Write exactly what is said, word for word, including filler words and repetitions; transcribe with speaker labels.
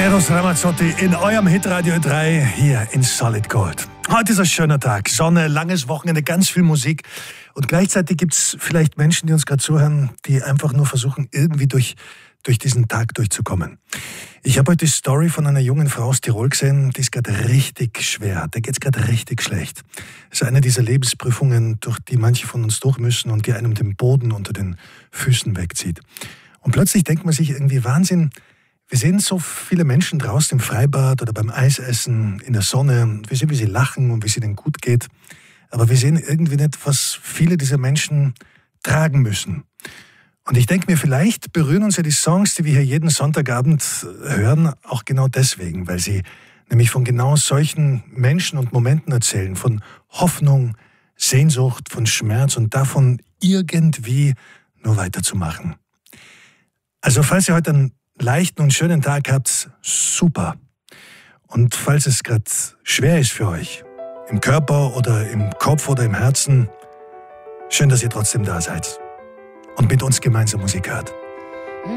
Speaker 1: Eros Ramazzotti in eurem Hitradio drei hier in Solid Gold. Heute ist ein schöner Tag, Sonne, langes Wochenende, ganz viel Musik. Und gleichzeitig gibt es vielleicht Menschen, die uns gerade zuhören, die einfach nur versuchen, irgendwie durch, durch diesen Tag durchzukommen. Ich habe heute die Story von einer jungen Frau aus Tirol gesehen, die es gerade richtig schwer hat. Der geht es gerade richtig schlecht. Es ist eine dieser Lebensprüfungen, durch die manche von uns durch müssen und die einem den Boden unter den Füßen wegzieht. Und plötzlich denkt man sich irgendwie, Wahnsinn, wir sehen so viele Menschen draußen im Freibad oder beim Eisessen, in der Sonne. Wir sehen, wie sie lachen und wie es ihnen gut geht. Aber wir sehen irgendwie nicht, was viele dieser Menschen tragen müssen. Und ich denke mir, vielleicht berühren uns ja die Songs, die wir hier jeden Sonntagabend hören, auch genau deswegen, weil sie nämlich von genau solchen Menschen und Momenten erzählen, von Hoffnung, Sehnsucht, von Schmerz und davon irgendwie nur weiterzumachen. Also falls ihr heute einen leichten und schönen Tag habt, super. Und falls es gerade schwer ist für euch, im Körper oder im Kopf oder im Herzen, schön, dass ihr trotzdem da seid und mit uns gemeinsam Musik hört.